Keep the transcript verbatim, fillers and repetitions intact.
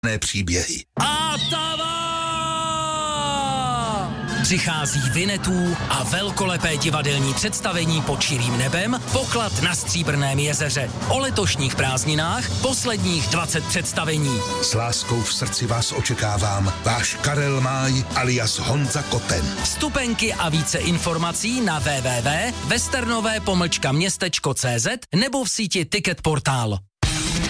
příběhy. A přichází Vinetů a velkolepé divadelní představení Pod širým nebem, Poklad na Stříbrném jezeře. O letošních prázdninách posledních dvacet představení. S láskou v srdci vás očekávám, váš Karel Máj alias Honza Koten. Vstupenky a více informací na w w w tečka westernové pomlčka městečko cé zet nebo v síti Ticket Portál.